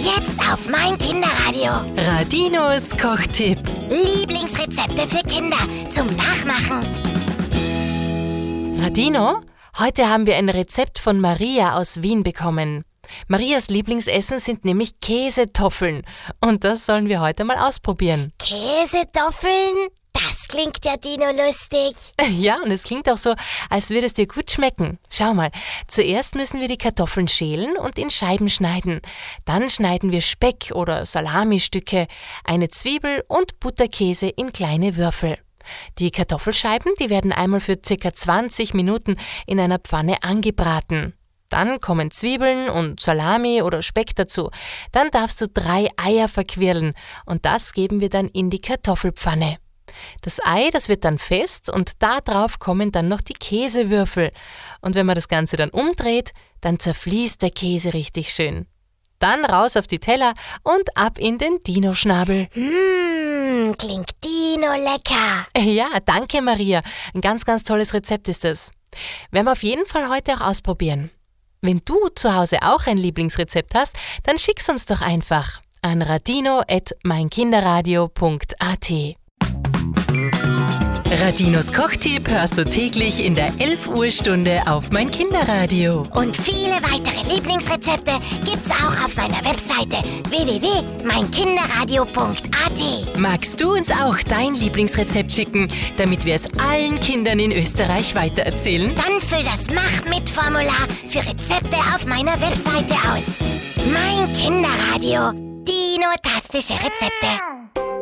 Jetzt auf mein Kinderradio. Radinos Kochtipp. Lieblingsrezepte für Kinder zum Nachmachen. Radino, heute haben wir ein Rezept von Maria aus Wien bekommen. Marias Lieblingsessen sind nämlich Käsetoffeln. Und das sollen wir heute mal ausprobieren. Käsetoffeln? Das klingt ja Dino lustig. Ja, und es klingt auch so, als würde es dir gut schmecken. Schau mal, zuerst müssen wir die Kartoffeln schälen und in Scheiben schneiden. Dann schneiden wir Speck oder Salami-Stücke, eine Zwiebel und Butterkäse in kleine Würfel. Die Kartoffelscheiben, die werden einmal für ca. 20 Minuten in einer Pfanne angebraten. Dann kommen Zwiebeln und Salami oder Speck dazu. Dann darfst du 3 Eier verquirlen und das geben wir dann in die Kartoffelpfanne. Das Ei, das wird dann fest und da drauf kommen dann noch die Käsewürfel. Und wenn man das Ganze dann umdreht, dann zerfließt der Käse richtig schön. Dann raus auf die Teller und ab in den Dino-Schnabel. Klingt Dino lecker. Ja, danke Maria. Ein ganz, ganz tolles Rezept ist es. Werden wir auf jeden Fall heute auch ausprobieren. Wenn du zu Hause auch ein Lieblingsrezept hast, dann schick's uns doch einfach an radino@meinkinderradio.at. Radinos Kochtipp hörst du täglich in der 11-Uhr-Stunde auf mein Kinderradio. Und viele weitere Lieblingsrezepte gibt's auch auf meiner Webseite www.meinkinderradio.at. Magst du uns auch dein Lieblingsrezept schicken, damit wir es allen Kindern in Österreich weitererzählen? Dann füll das Mach-mit-Formular für Rezepte auf meiner Webseite aus. Mein Kinderradio. Dino-tastische Rezepte.